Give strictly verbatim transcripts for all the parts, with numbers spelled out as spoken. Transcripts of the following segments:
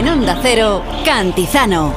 En Onda Cero, Cantizano.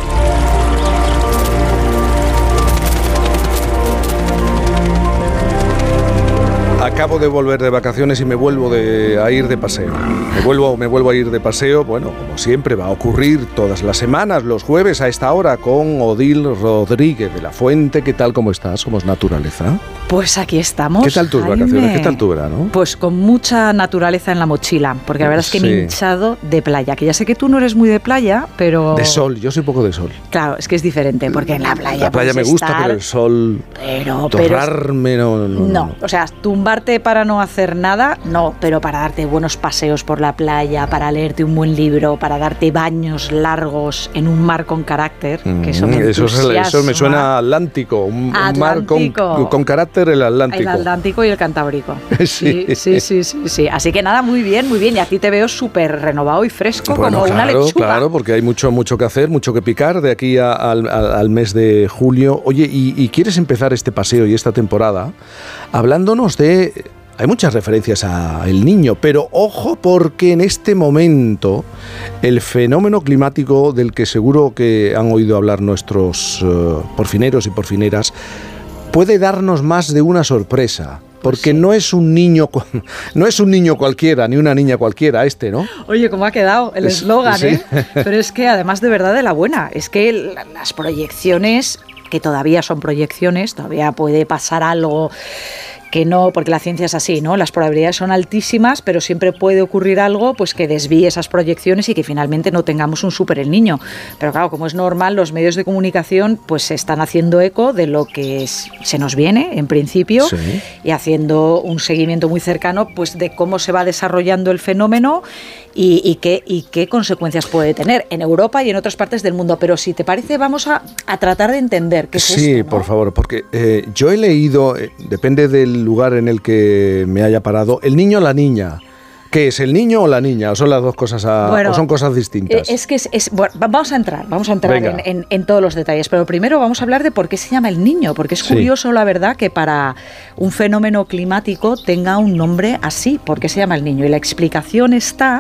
Acabo de volver de vacaciones y me vuelvo de, a ir de paseo. Me vuelvo, me vuelvo a ir de paseo, bueno, como siempre va a ocurrir todas las semanas, los jueves a esta hora, con Odil Rodríguez de la Fuente. ¿Qué tal, cómo estás? ¿Somos naturaleza? Pues aquí estamos. ¿Qué tal tus Jaime? vacaciones? ¿Qué tal tu verano? Pues con mucha naturaleza en la mochila, porque la verdad es que Sí. me he hinchado de playa, que ya sé que tú no eres muy de playa, pero... De sol, yo soy poco de sol. Claro, es que es diferente, porque en la playa La playa me puedes gusta, estar, pero el sol... Pero, pero... Torrarme, no, no, No, no. o sea, tumbarte para no hacer nada, no, pero para darte buenos paseos por la playa, para leerte un buen libro, para darte baños largos en un mar con carácter, que eso me Mm, eso, es- entusiasma. eso me suena a Atlántico, un, un mar con, Atlántico. con carácter, el Atlántico. El Atlántico y el Cantábrico. Sí. Sí, sí, sí, sí, sí. Así que nada, muy bien, muy bien. Y aquí te veo súper renovado y fresco, Bueno, como claro, una lechuga. claro, porque hay mucho, mucho que hacer, mucho que picar de aquí a- al, al- al mes de julio. Oye, y, y quieres empezar este paseo y esta temporada hablándonos de... Hay muchas referencias a El Niño, pero ojo, porque en este momento el fenómeno climático del que seguro que han oído hablar nuestros uh, porfineros y porfineras puede darnos más de una sorpresa. Porque Sí. no es un niño, no es un niño cualquiera, ni una niña cualquiera este, ¿no? Oye, ¿cómo ha quedado el Es- eslogan, sí. eh? Pero es que además de verdad de la buena, es que la- las proyecciones, que todavía son proyecciones, todavía puede pasar algo que no, porque la ciencia es así, ¿no? Las probabilidades son altísimas, pero siempre puede ocurrir algo pues que desvíe esas proyecciones y que finalmente no tengamos un súper el niño. Pero claro, como es normal, los medios de comunicación pues se están haciendo eco de lo que es- se nos viene, en principio, Sí. y haciendo un seguimiento muy cercano pues de cómo se va desarrollando el fenómeno y, y, qué, y qué consecuencias puede tener en Europa y en otras partes del mundo. Pero si te parece, vamos a, a tratar de entender qué es Sí, esto, ¿no? por favor, porque eh, yo he leído, eh, depende del lugar en el que me haya parado, el niño o la niña. ¿Qué es, el niño o la niña? ¿O son las dos cosas, a- Bueno, o son cosas distintas? Eh, Es que es, es- bueno, va- vamos a entrar, vamos a entrar Venga. en, en- en todos los detalles, pero primero vamos a hablar de por qué se llama el niño, porque es Sí. curioso, la verdad, que para un fenómeno climático tenga un nombre así, por qué se llama el niño. Y la explicación está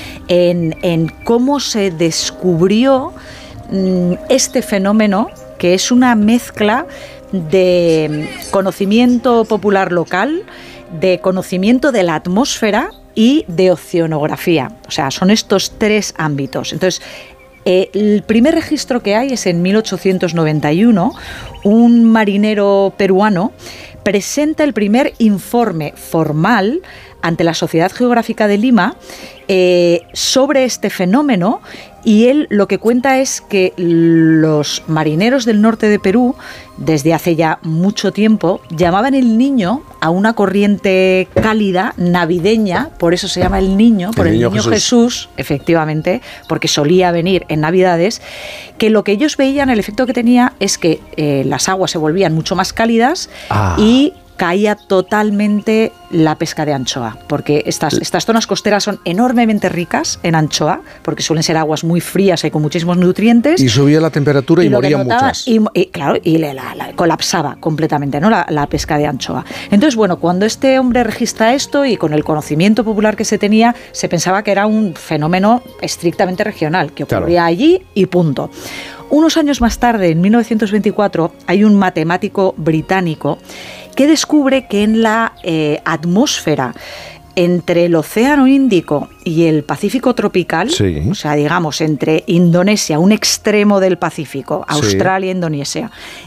en, en cómo se descubrió mm, este fenómeno, que es una mezcla de conocimiento popular local, de conocimiento de la atmósfera y de oceanografía. O sea, son estos tres ámbitos. Entonces, eh, el primer registro que hay es en mil ochocientos noventa y uno. Un marinero peruano presenta el primer informe formal ante la Sociedad Geográfica de Lima eh, sobre este fenómeno, y él lo que cuenta es que los marineros del norte de Perú, desde hace ya mucho tiempo, llamaban el niño a una corriente cálida navideña, por eso se llama el niño, por El el niño niño, Jesús. Jesús, efectivamente, porque solía venir en Navidades, que lo que ellos veían, el efecto que tenía es que eh, las aguas se volvían mucho más cálidas Ah. y caía totalmente la pesca de anchoa, porque estas, estas zonas costeras son enormemente ricas en anchoa, porque suelen ser aguas muy frías y con muchísimos nutrientes. Y subía la temperatura y, lo que morían notaba- muchas. Y, y, claro, y le- la- la- colapsaba completamente, ¿no? La, la pesca de anchoa. Entonces, bueno, cuando este hombre registra esto y con el conocimiento popular que se tenía, se pensaba que era un fenómeno estrictamente regional, que Claro. ocurría allí y punto. Unos años más tarde, en mil novecientos veinticuatro, hay un matemático británico que descubre que en la eh, atmósfera entre el Océano Índico y el Pacífico tropical, Sí. o sea, digamos, entre Indonesia, un extremo del Pacífico, Sí. Australia, Indonesia,